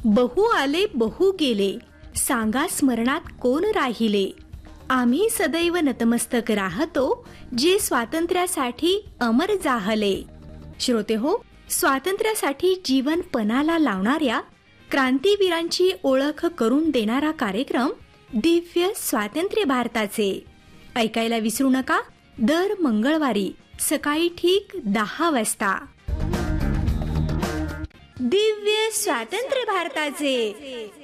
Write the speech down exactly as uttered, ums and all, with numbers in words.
बहु आले बहु गेले, सांगा स्मरणात कोण राहिले. आम्ही सदैव नतमस्तक राहतो, जे स्वातंत्र्यासाठी अमर जाहले. श्रोते हो, स्वातंत्र्यासाठी जीवन पणाला लावणाऱ्या क्रांतीवीरांची ओळख करून देणारा कार्यक्रम दिव्य स्वातंत्र्य भारताचे ऐकायला विसरू नका. दर मंगळवारी सकाळी ठीक दहा वाजता. दिव्य स्वातंत्र्य भारताचे.